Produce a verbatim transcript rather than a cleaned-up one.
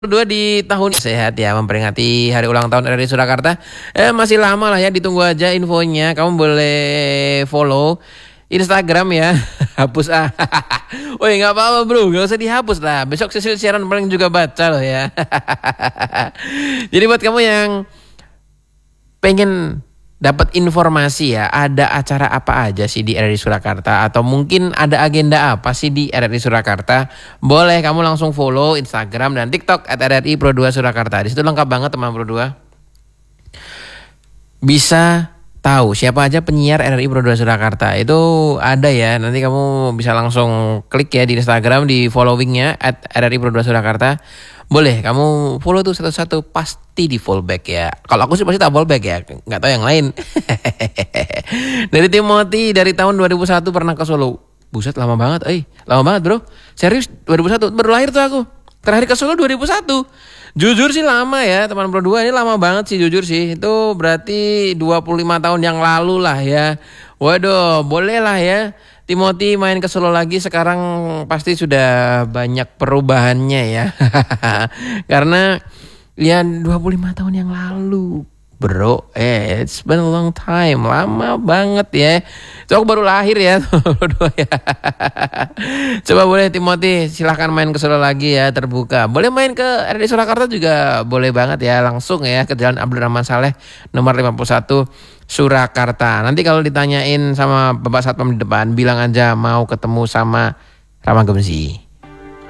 Dua di tahun sehat ya, memperingati hari ulang tahun R R I Surakarta. Eh masih lama lah ya, ditunggu aja infonya. Kamu boleh follow Instagram ya. Hapus ah. Woi nggak apa-apa bro, nggak usah dihapus lah. Besok Sisil siaran paling juga baca loh ya. Jadi buat kamu yang pengen dapat informasi ya, ada acara apa aja sih di R R I Surakarta, atau mungkin ada agenda apa sih di R R I Surakarta, boleh kamu langsung follow Instagram dan TikTok at R R I Pro dua Surakarta. Di situ lengkap banget teman Pro dua. Bisa tahu siapa aja penyiar R R I Pro dua Surakarta. Itu ada ya, nanti kamu bisa langsung klik ya di Instagram, di followingnya at R R I Pro dua Surakarta. Boleh kamu follow tuh satu-satu, pasti di follow back ya. Kalau aku sih pasti tak follow back ya, nggak tahu yang lain. Dari Timothy dari tahun dua ribu satu pernah ke Solo. Buset lama banget, eh lama banget bro. Serius dua ribu satu baru lahir tuh aku. Terakhir ke Solo dua ribu satu. Jujur sih lama ya teman Pro dua, ini lama banget sih jujur sih. Itu berarti dua puluh lima tahun yang lalu lah ya. Waduh, boleh lah ya. Timothy main ke Solo lagi, sekarang pasti sudah banyak perubahannya ya. Karena ya dua puluh lima tahun yang lalu bro, eh it's been a long time, lama banget ya. So aku baru lahir ya. Coba boleh Timothy silahkan main ke Solo lagi ya, terbuka. Boleh main ke R R I Surakarta juga boleh banget ya, langsung ya ke Jalan Abdurrahman Saleh nomor lima puluh satu Surakarta. Nanti kalau ditanyain sama Bapak Satpam di depan, bilang aja mau ketemu sama Rama Gemsi.